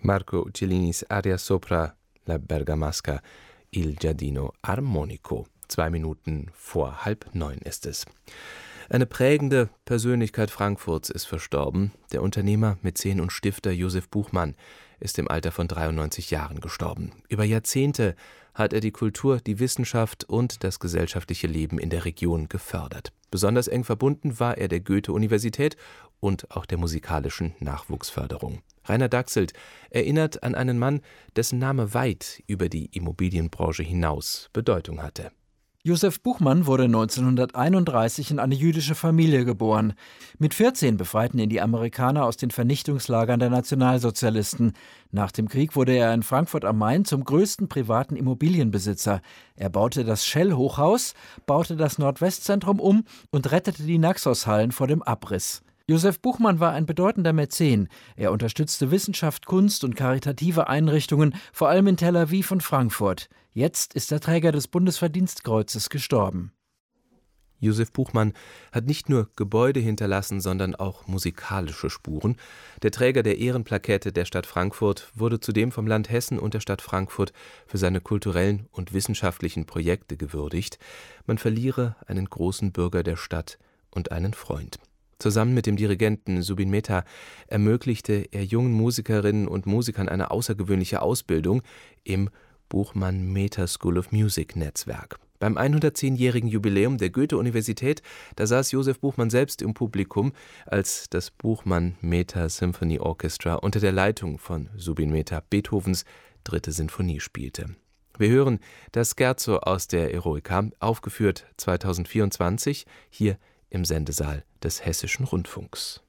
Marco Uccellini's Aria sopra la Bergamasca, Il Giardino Armonico. 2 Minuten vor 8:30 ist es. Eine prägende Persönlichkeit Frankfurts ist verstorben. Der Unternehmer, Mäzen und Stifter Josef Buchmann ist im Alter von 93 Jahren gestorben. Über Jahrzehnte hat er die Kultur, die Wissenschaft und das gesellschaftliche Leben in der Region gefördert. Besonders eng verbunden war er der Goethe-Universität und auch der musikalischen Nachwuchsförderung. Rainer Dachselt erinnert an einen Mann, dessen Name weit über die Immobilienbranche hinaus Bedeutung hatte. Josef Buchmann wurde 1931 in eine jüdische Familie geboren. Mit 14 befreiten ihn die Amerikaner aus den Vernichtungslagern der Nationalsozialisten. Nach dem Krieg wurde er in Frankfurt am Main zum größten privaten Immobilienbesitzer. Er baute das Shell-Hochhaus, baute das Nordwestzentrum um und rettete die Naxos-Hallen vor dem Abriss. Josef Buchmann war ein bedeutender Mäzen. Er unterstützte Wissenschaft, Kunst und karitative Einrichtungen, vor allem in Tel Aviv und Frankfurt. Jetzt ist der Träger des Bundesverdienstkreuzes gestorben. Josef Buchmann hat nicht nur Gebäude hinterlassen, sondern auch musikalische Spuren. Der Träger der Ehrenplakette der Stadt Frankfurt wurde zudem vom Land Hessen und der Stadt Frankfurt für seine kulturellen und wissenschaftlichen Projekte gewürdigt. Man verliere einen großen Bürger der Stadt und einen Freund. Zusammen mit dem Dirigenten Zubin Mehta ermöglichte er jungen Musikerinnen und Musikern eine außergewöhnliche Ausbildung im Buchmann-Mehta School of Music Netzwerk. Beim 110-jährigen Jubiläum der Goethe-Universität, da saß Josef Buchmann selbst im Publikum, als das Buchmann-Mehta Symphony Orchestra unter der Leitung von Zubin Mehta Beethovens 3. Sinfonie spielte. Wir hören das Scherzo aus der Eroica, aufgeführt 2024, hier im Sendesaal des Hessischen Rundfunks.